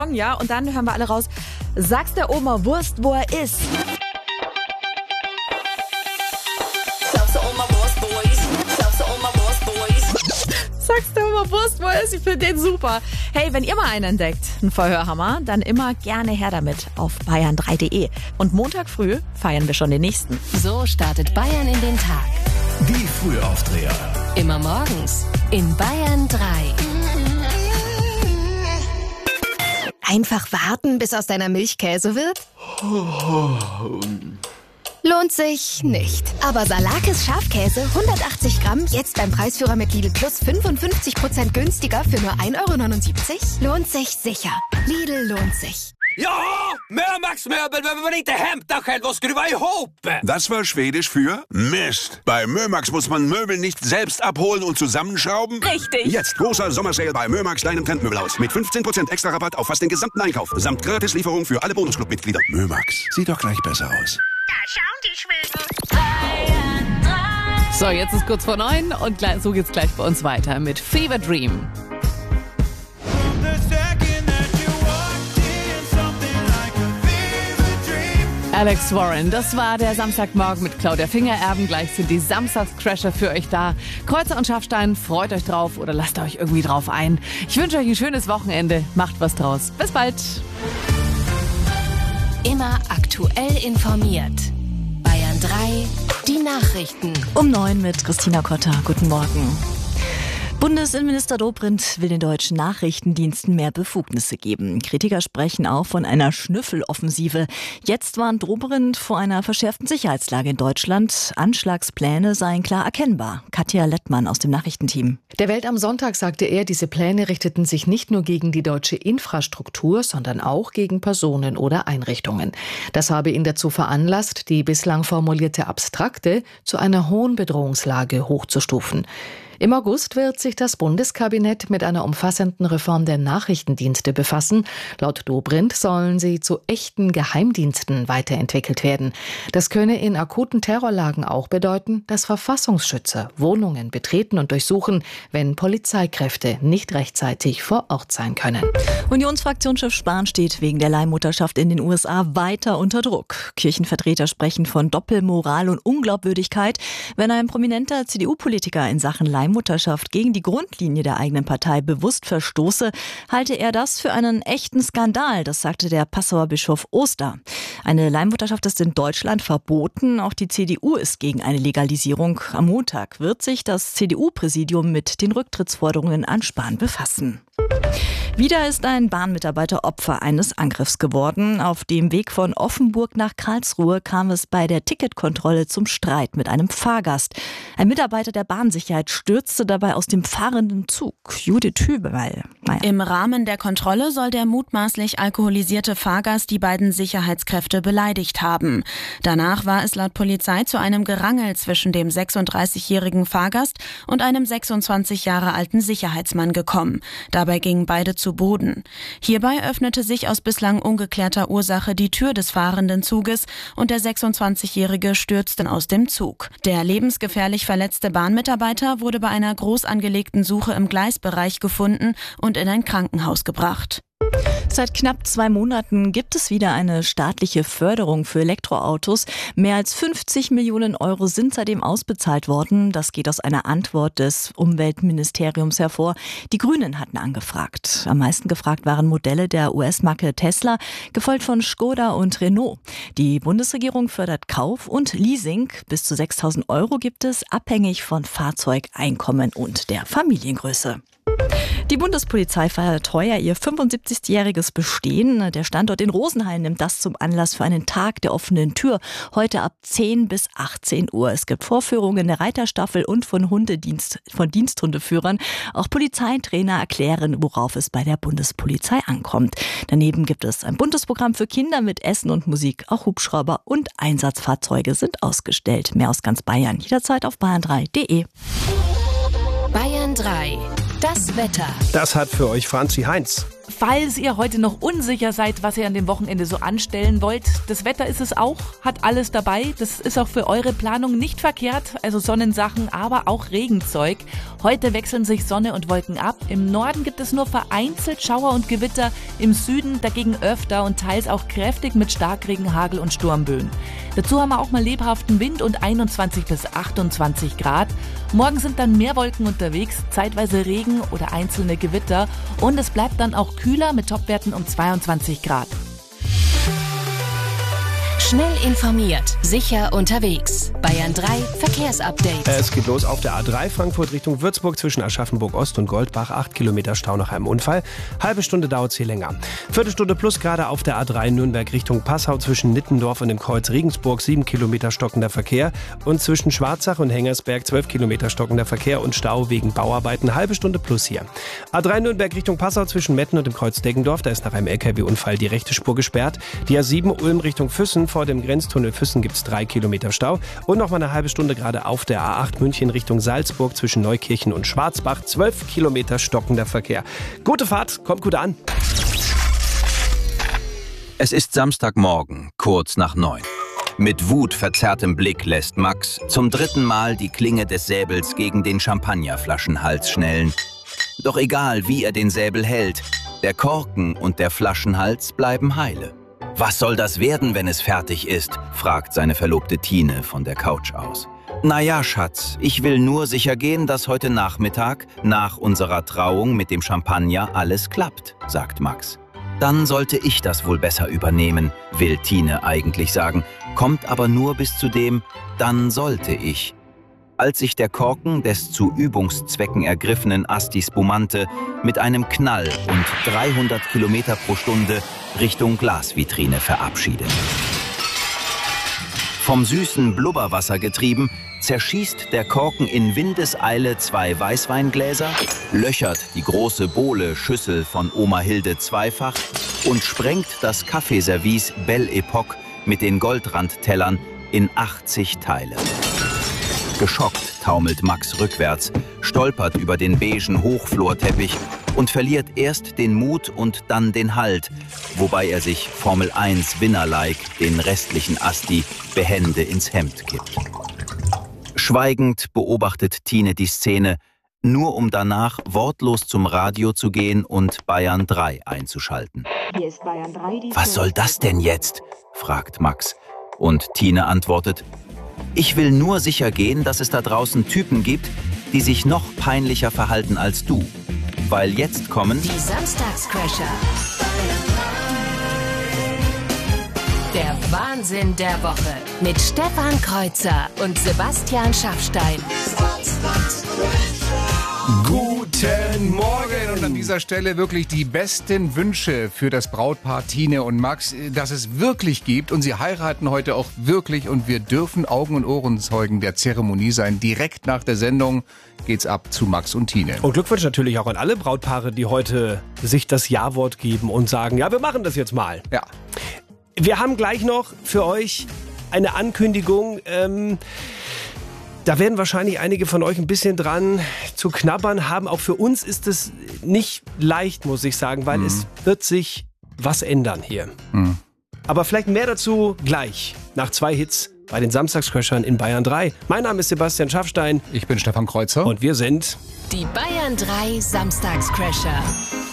Ja, und dann hören wir alle raus. Sag's der Oma Wurst, wo er ist. Sag's der Oma Wurst, wo er ist. Ich finde den super. Hey, wenn ihr mal einen entdeckt, einen Verhörhammer, dann immer gerne her damit auf bayern3.de. Und Montag früh feiern wir schon den nächsten. So startet Bayern in den Tag. Die Frühaufdreher. Immer morgens in Bayern 3. Einfach warten, bis aus deiner Milch Käse wird? Lohnt sich nicht. Aber Salakis Schafkäse 180 Gramm, jetzt beim Preisführer mit Lidl Plus 55% günstiger für nur 1,79 €? Lohnt sich sicher. Lidl lohnt sich. Ja, Mömax-Möbel behöver man inte hämta själv och skruva ihop. Das war Schwedisch für Mist. Bei Mömax muss man Möbel nicht selbst abholen und zusammenschrauben. Richtig. Jetzt großer Sommersale bei Mömax, deinem Trendmöbelhaus. Mit 15% extra Rabatt auf fast den gesamten Einkauf. Samt Gratislieferung für alle Bonusclub-Mitglieder. Mömax, sieht doch gleich besser aus. Da schauen die Schweden. So, jetzt ist kurz vor 9 und so geht's gleich bei uns weiter mit Fever Dream. Alex Warren, das war der Samstagmorgen mit Claudia Fingererben. Gleich sind die Samstagscrasher für euch da. Kreuzer und Schafstein, freut euch drauf oder lasst euch irgendwie drauf ein. Ich wünsche euch ein schönes Wochenende. Macht was draus. Bis bald. Immer aktuell informiert. Bayern 3, die Nachrichten. Um 9 mit Christina Kotter. Guten Morgen. Bundesinnenminister Dobrindt will den deutschen Nachrichtendiensten mehr Befugnisse geben. Kritiker sprechen auch von einer Schnüffeloffensive. Jetzt warnt Dobrindt vor einer verschärften Sicherheitslage in Deutschland. Anschlagspläne seien klar erkennbar. Katja Lettmann aus dem Nachrichtenteam. Der Welt am Sonntag sagte er, diese Pläne richteten sich nicht nur gegen die deutsche Infrastruktur, sondern auch gegen Personen oder Einrichtungen. Das habe ihn dazu veranlasst, die bislang formulierte Abstrakte zu einer hohen Bedrohungslage hochzustufen. Im August wird sich das Bundeskabinett mit einer umfassenden Reform der Nachrichtendienste befassen. Laut Dobrindt sollen sie zu echten Geheimdiensten weiterentwickelt werden. Das könne in akuten Terrorlagen auch bedeuten, dass Verfassungsschützer Wohnungen betreten und durchsuchen, wenn Polizeikräfte nicht rechtzeitig vor Ort sein können. Unionsfraktionschef Spahn steht wegen der Leihmutterschaft in den USA weiter unter Druck. Kirchenvertreter sprechen von Doppelmoral und Unglaubwürdigkeit, wenn ein prominenter CDU-Politiker in Sachen Leihmutterschaft gegen die Grundlinie der eigenen Partei bewusst verstoße, halte er das für einen echten Skandal, das sagte der Passauer Bischof Oster. Eine Leihmutterschaft ist in Deutschland verboten, auch die CDU ist gegen eine Legalisierung. Am Montag wird sich das CDU-Präsidium mit den Rücktrittsforderungen an Spahn befassen. Wieder ist ein Bahnmitarbeiter Opfer eines Angriffs geworden. Auf dem Weg von Offenburg nach Karlsruhe kam es bei der Ticketkontrolle zum Streit mit einem Fahrgast. Ein Mitarbeiter der Bahnsicherheit stürzte dabei aus dem fahrenden Zug. Judith Hübel. Im Rahmen der Kontrolle soll der mutmaßlich alkoholisierte Fahrgast die beiden Sicherheitskräfte beleidigt haben. Danach war es laut Polizei zu einem Gerangel zwischen dem 36-jährigen Fahrgast und einem 26 Jahre alten Sicherheitsmann gekommen. Dabei gingen beide zu Boden. Hierbei öffnete sich aus bislang ungeklärter Ursache die Tür des fahrenden Zuges und der 26-Jährige stürzte aus dem Zug. Der lebensgefährlich verletzte Bahnmitarbeiter wurde bei einer groß angelegten Suche im Gleisbereich gefunden und in ein Krankenhaus gebracht. Seit knapp 2 Monaten gibt es wieder eine staatliche Förderung für Elektroautos. Mehr als 50 Millionen Euro sind seitdem ausbezahlt worden. Das geht aus einer Antwort des Umweltministeriums hervor. Die Grünen hatten angefragt. Am meisten gefragt waren Modelle der US-Marke Tesla, gefolgt von Skoda und Renault. Die Bundesregierung fördert Kauf und Leasing. Bis zu 6.000 Euro gibt es, abhängig von Fahrzeugeinkommen und der Familiengröße. Die Bundespolizei feiert heuer ihr 75-jähriges Bestehen. Der Standort in Rosenheim nimmt das zum Anlass für einen Tag der offenen Tür. Heute ab 10 bis 18 Uhr. Es gibt Vorführungen der Reiterstaffel und von Diensthundeführern. Auch Polizeitrainer erklären, worauf es bei der Bundespolizei ankommt. Daneben gibt es ein buntes Programm für Kinder mit Essen und Musik. Auch Hubschrauber und Einsatzfahrzeuge sind ausgestellt. Mehr aus ganz Bayern jederzeit auf bayern3.de. Bayern 3. Das Wetter. Das hat für euch Franzi Heinz. Falls ihr heute noch unsicher seid, was ihr an dem Wochenende so anstellen wollt, das Wetter ist es auch, hat alles dabei. Das ist auch für eure Planung nicht verkehrt, also Sonnensachen, aber auch Regenzeug. Heute wechseln sich Sonne und Wolken ab. Im Norden gibt es nur vereinzelt Schauer und Gewitter, im Süden dagegen öfter und teils auch kräftig mit Starkregen, Hagel und Sturmböen. Dazu haben wir auch mal lebhaften Wind und 21 bis 28 Grad. Morgen sind dann mehr Wolken unterwegs, zeitweise Regen oder einzelne Gewitter und es bleibt dann auch kühler mit Topwerten um 22 Grad. Schnell informiert, sicher unterwegs. Bayern 3 Verkehrsupdate. Es geht los auf der A3 Frankfurt Richtung Würzburg zwischen Aschaffenburg Ost und Goldbach. 8 Kilometer Stau nach einem Unfall. Halbe Stunde dauert es hier länger. Viertelstunde plus gerade auf der A3 Nürnberg Richtung Passau zwischen Nittendorf und dem Kreuz Regensburg. 7 Kilometer stockender Verkehr. Und zwischen Schwarzach und Hengersberg 12 Kilometer stockender Verkehr und Stau wegen Bauarbeiten. Halbe Stunde plus hier. A3 Nürnberg Richtung Passau zwischen Metten und dem Kreuz Deggendorf. Da ist nach einem LKW-Unfall die rechte Spur gesperrt. Die A7 Ulm Richtung Füssen. Vor dem Grenztunnel Füssen gibt es 3 Kilometer Stau. Und noch mal eine halbe Stunde gerade auf der A8 München Richtung Salzburg zwischen Neukirchen und Schwarzbach. 12 Kilometer stockender Verkehr. Gute Fahrt, kommt gut an. Es ist Samstagmorgen, kurz nach 9. Mit wutverzerrtem Blick lässt Max zum 3. Mal die Klinge des Säbels gegen den Champagnerflaschenhals schnellen. Doch egal, wie er den Säbel hält, der Korken und der Flaschenhals bleiben heile. Was soll das werden, wenn es fertig ist? Fragt seine Verlobte Tine von der Couch aus. Naja, Schatz, ich will nur sicher gehen, dass heute Nachmittag, nach unserer Trauung mit dem Champagner, alles klappt, sagt Max. Dann sollte ich das wohl besser übernehmen, will Tine eigentlich sagen, kommt aber nur bis zu dem, dann sollte ich. Als sich der Korken des zu Übungszwecken ergriffenen Asti Spumante mit einem Knall und 300 Kilometer pro Stunde Richtung Glasvitrine verabschiedet. Vom süßen Blubberwasser getrieben, zerschießt der Korken in Windeseile 2 Weißweingläser, löchert die große Bohle-Schüssel von Oma Hilde zweifach und sprengt das Kaffeeservice Belle Epoque mit den Goldrandtellern in 80 Teile. Geschockt taumelt Max rückwärts, stolpert über den beigen Hochflorteppich und verliert erst den Mut und dann den Halt, wobei er sich Formel 1 Winner-like den restlichen Asti behende ins Hemd kippt. Schweigend beobachtet Tine die Szene, nur um danach wortlos zum Radio zu gehen und Bayern 3 einzuschalten. Hier ist Bayern 3, Was soll das denn jetzt? Fragt Max. Und Tine antwortet, ich will nur sicher gehen, dass es da draußen Typen gibt, die sich noch peinlicher verhalten als du. Weil jetzt kommen die Samstagscrasher. Der Wahnsinn der Woche mit Stefan Kreuzer und Sebastian Schaffstein. Guten Morgen und an dieser Stelle wirklich die besten Wünsche für das Brautpaar Tine und Max, dass es wirklich gibt und sie heiraten heute auch wirklich und wir dürfen Augen- und Ohrenzeugen der Zeremonie sein. Direkt nach der Sendung geht's ab zu Max und Tine. Und Glückwunsch natürlich auch an alle Brautpaare, die heute sich das Ja-Wort geben und sagen, ja, wir machen das jetzt mal. Ja. Wir haben gleich noch für euch eine Ankündigung, da werden wahrscheinlich einige von euch ein bisschen dran zu knabbern haben. Auch für uns ist es nicht leicht, muss ich sagen, weil es wird sich was ändern hier. Aber vielleicht mehr dazu gleich, nach 2 Hits bei den Samstagscrashern in Bayern 3. Mein Name ist Sebastian Schaffstein. Ich bin Stefan Kreuzer. Und wir sind die Bayern 3 Samstagscrasher.